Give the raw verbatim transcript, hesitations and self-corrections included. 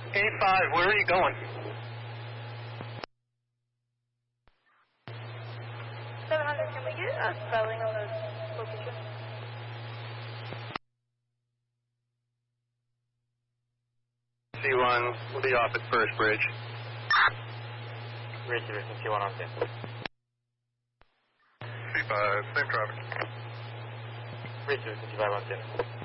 eight five, where are you going? seven hundred, can we get a spelling on the location? C one, we'll be off at First Bridge. Bridge Division C one on ten. C five, same traffic. Bridge Division C five on ten.